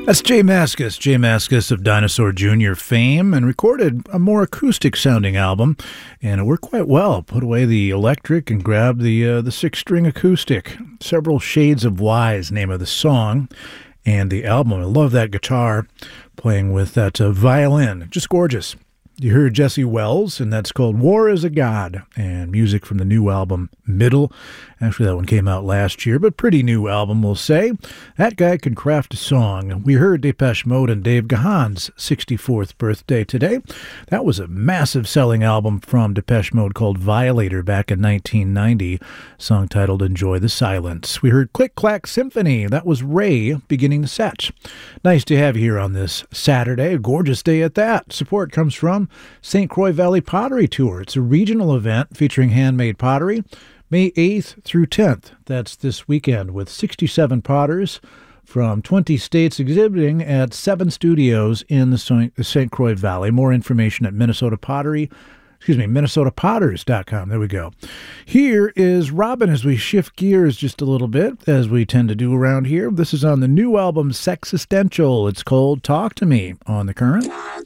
That's Jay Mascis of Dinosaur Jr. fame, and recorded a more acoustic-sounding album, and it worked quite well. Put away the electric and grabbed the six-string acoustic. Several Shades of Wise, name of the song, and the album. I love that guitar playing with that violin. Just gorgeous. You heard Jesse Wells, and that's called War is a God, and music from the new album, Middle. Actually, that one came out last year, but pretty new album, we'll say. That guy can craft a song. We heard Depeche Mode and Dave Gahan's 64th birthday today. That was a massive selling album from Depeche Mode called Violator back in 1990, song titled Enjoy the Silence. We heard Click Clack Symphony. That was Ray beginning the set. Nice to have you here on this Saturday, a gorgeous day at that. Support comes from St. Croix Valley Pottery Tour. It's a regional event featuring handmade pottery, May 8th through 10th. That's this weekend, with 67 potters from 20 states exhibiting at 7 studios in the St. Croix Valley. More information at minnesotapotters.com. There we go. Here is Robin as we shift gears just a little bit, as we tend to do around here. This is on the new album Sexistential. It's called Talk to Me on The Current.